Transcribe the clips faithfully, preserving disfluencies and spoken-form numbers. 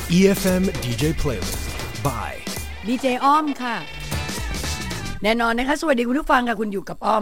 อี เอฟ เอ็ม ดี เจ Playlist by ดี เจ อ้อมค่ะแน่นอนนะคะสวัสดีคุณผู้ฟังค่ะคุณอยู่กับอ้อม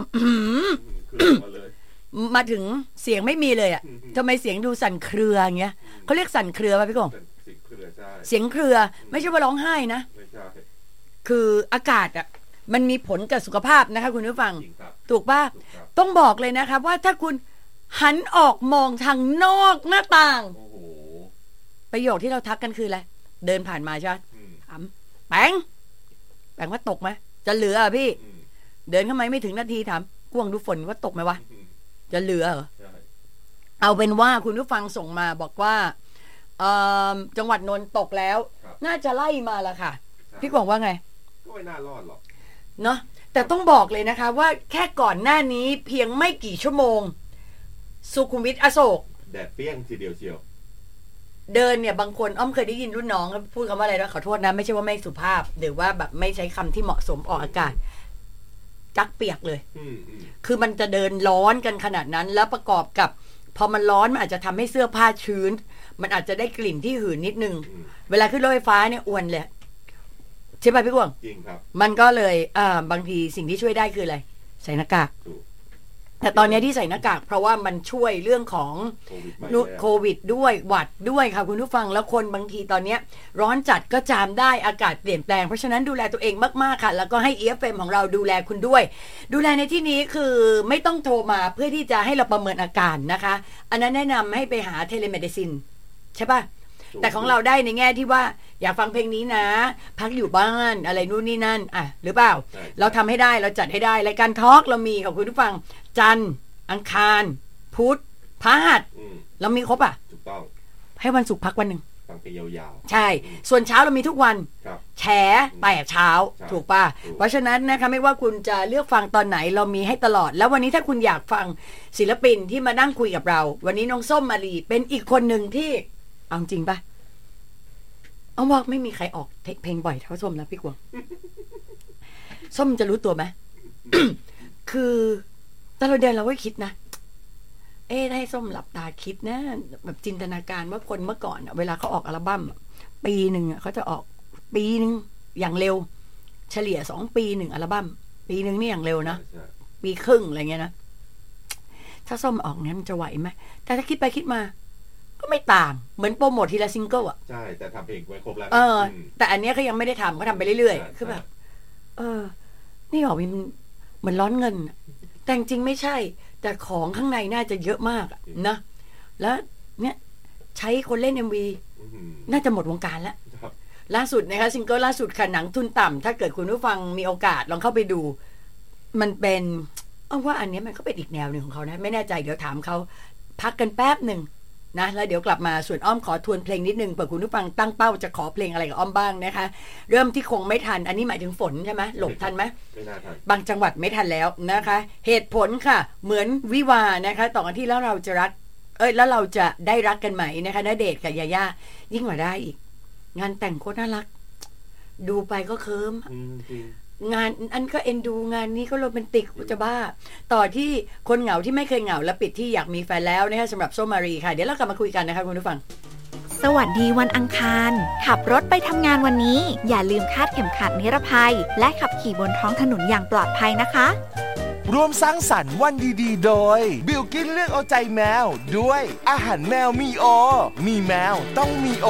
มาถึงเสียงไม่มีเลยอ่ะทำไมเสียงดูสั่นเครืออย่างเงี้ยเขาเรียกสั่นเครือป่ะพี่กงเสียงเครือไม่ใช่ว่าร้องไห้นะคืออากาศอ่ะมันมีผลกับสุขภาพนะคะคุณผู้ฟังถูกป่ะต้องบอกเลยนะคะว่าถ้าคุณหันออกมองทางนอกหน้าต่างประโยคที่เราทักกันคืออะไรเดินผ่านมาใช่ไหมถามแปงแปงว่าตกไหมจะเหลือพี่เดินเข้ามาไม่ถึงนาทีถามกวางดูฝนว่าตกไหมวะจะเหลือเหรอเอาเป็นว่าคุณผู้ฟังส่งมาบอกว่าจังหวัดนนท์ตกแล้วน่าจะไล่มาละค่ะพี่กวางว่าไงก็ไม่น่ารอดหรอกเนาะแต่ต้องบอกเลยนะคะว่าแค่ก่อนหน้านี้เพียงไม่กี่ชั่วโมงสุขุมวิทอโศกแดดเปรี้ยงทีเดียวเชียวเดินเนี่ยบางคนอ้อมเคยได้ยินรุ่นน้องพูดคำว่าอะไรนะขอโทษนะไม่ใช่ว่าไม่สุภาพหรือว่าแบบไม่ใช้คำที่เหมาะสมออกอากาศจักเปียกเลยคือมันจะเดินร้อนกันขนาดนั้นแล้วประกอบกับพอมันร้อนมันอาจจะทำให้เสื้อผ้าชื้นมันอาจจะได้กลิ่นที่หืนนิดนึงเวลาขึ้นรถไฟฟ้าเนี่ยอ้วนเลยใช่ป่ะพี่กวางจริงครับมันก็เลยอ่าบางทีสิ่งที่ช่วยได้คืออะไรใส่หน้ากากแต่ตอนนี้ที่ใส่หน้ากากเพราะว่ามันช่วยเรื่องของโควิดด้วยหวัดด้วยค่ะคุณผู้ฟังแล้วคนบางทีตอนนี้ร้อนจัดก็จามได้อากาศเปลี่ยนแปลงเพราะฉะนั้นดูแลตัวเองมากๆค่ะแล้วก็ให้ อี เอฟ เอ็ม ของเราดูแลคุณด้วยดูแลในที่นี้คือไม่ต้องโทรมาเพื่อที่จะให้เราประเมินอาการนะคะอันนั้นแนะนำให้ไปหาเทเลเมดิซินใช่ป่ะแต่ของเราได้ในแง่ที่ว่าอยากฟังเพลงนี้นะพักอยู่บ้านอะไรนู่นนี่นั่นอ่ะหรือเปล่าเราทำให้ได้เราจัดให้ได้รายการทอล์กเรามีกับคุณผู้ฟังจันทร์อังคารพุธพฤหัสเรามีครบอ่ะถูกต้องให้วันศุกร์พักวันหนึ่งฟังเพลงยาวๆใช่ส่วนเช้าเรามีทุกวันแฉแต่เช้าถูกป่ะเพราะฉะนั้นนะคะไม่ว่าคุณจะเลือกฟังตอนไหนเรามีให้ตลอดแล้ววันนี้ถ้าคุณอยากฟังศิลปินที่มานั่งคุยกับเราวันนี้น้องส้มมาลีเป็นอีกคนหนึ่งที่เอาจริงป่ะเอาว่าไม่มีใครออกเพลงบ่อยเท่าส้มนะพี่กวางส้มจะรู้ตัวไหม คือตอนเราเดินเราก็คิดนะเอ๊ะให้ส้มหลับตาคิดนะแบบจินตนาการว่าคนเมื่อก่อนเวลาเขาออกอัลบั้มปีหนึ่งเขาจะออกปีหนึ่งอย่างเร็วเฉลี่ยสองปีหนึ่งอัลบั้มปีหนึ่งนี่อย่างเร็วนะปีครึ่งอะไรเงี้ยนะถ้าส้มออกงั้นมันจะไหวไหมแต่ถ้าคิดไปคิดมาก็ไม่ต่างเหมือนโปรโมททีละซิงเกิลอ่ะใช่แต่ทำเพลงไว้ครบแล้วเออแต่อันนี้เขายังไม่ได้ทำเขาทำไปเรื่อยๆคือแบบเออนี่หรอมันเหมือนร้อนเงินแต่จริงไม่ใช่แต่ของข้างในน่าจะเยอะมากนะแล้วเนี่ยใช้คนเล่น เอ็ม วี น่าจะหมดวงการแล้วล่าสุดนะคะซิงเกิลล่าสุดค่ะหนังทุนต่ำถ้าเกิดคุณผู้ฟังมีโอกาสลองเข้าไปดูมันเป็นเอาว่าอันนี้มันก็เป็นอีกแนวหนึ่งของเขานะไม่แน่ใจเดี๋ยวถามเขาพักกันแป๊บหนึ่งนะแล้วเดี๋ยวกลับมาส่วนอ้อมขอทวนเพลงนิดนึงเผื่อคุณผู้ฟังตั้งเป้าจะขอเพลงอะไรกับอ้อมบ้างนะคะเริ่มที่คงไม่ทันอันนี้หมายถึงฝนใช่ไหมหลบทันไหมไม่น่าทันบางจังหวัดไม่ทันแล้วนะคะเหตุผลค่ะเหมือนวิวานะคะต่อกันที่แล้วเราจะรักเอ้ยแล้วเราจะได้รักกันไหมนะคะณเดชน์กับยาย่ายิ่งกว่าได้อีกงานแต่งโคตรน่ารักดูไปก็เคิมงานอันก็เอ็นดูงานนี้ก็โรแมนติกจะบ้าต่อที่คนเหงาที่ไม่เคยเหงาและปิดที่อยากมีแฟนแล้วนะคะสำหรับส้มมารีค่ะเดี๋ยวเรากลับมาคุยกันนะคะคุณผู้ฟังสวัสดีวันอังคารขับรถไปทำงานวันนี้อย่าลืมคาดเข็มขัดนิรภัยและขับขี่บนท้องถนนอย่างปลอดภัยนะคะร่วมสร้างสรรค์วันดีๆโดยบิลกิ้นเลือกเอาใจแมวด้วยอาหารแมวมีโอมีแมวต้องมีโอ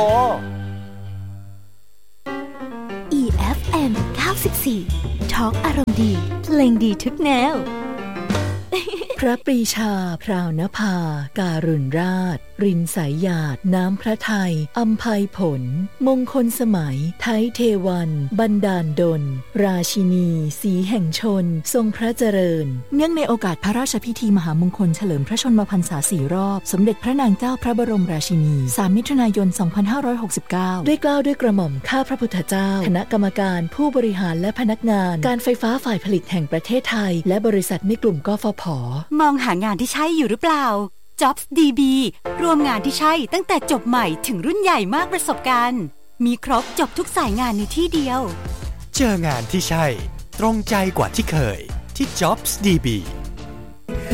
อี เอฟ เอ็ม เก้าสิบสี่ ทอล์กอารมณ์ดีเพลงดีทุกแนวพระปรีชาพราวนภาการุณราชรินสายหยาดน้ำพระทัยอำไพผลมงคลสมัยไทยเทวันบันดาลดลราชินีสีแห่งชนทรงพระเจริญเนื่องในโอกาสพระราชพิธีมหามงคลเฉลิมพระชนมพรรษาสี่รอบสมเด็จพระนางเจ้าพระบรมราชินีสามมิถุนายนสองพันห้าร้อยหกสิบเก้าด้วยเกล้าด้วยกระหม่อมข้าพระพุทธเจ้าคณะกรรมการผู้บริหารและพนักงานการไฟฟ้าฝ่ายผลิตแห่งประเทศไทยและบริษัทในกลุ่มกฟผ. มองหางานที่ใช่อยู่หรือเปล่า Jobs ดี บี รวมงานที่ใช่ตั้งแต่จบใหม่ถึงรุ่นใหญ่มากประสบการณ์มีครบจบทุกสายงานในที่เดียวเจองานที่ใช่ตรงใจกว่าที่เคยที่ Jobs ดี บี